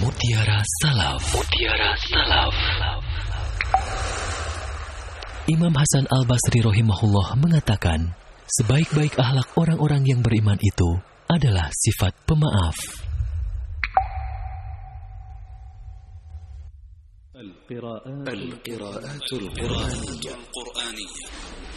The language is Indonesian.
Mutiara Salaf. Mutiara Salaf. Imam Hasan Al-Basri rahimahullah mengatakan, sebaik-baik akhlak orang-orang yang beriman itu adalah sifat pemaaf. القراءات القرآنية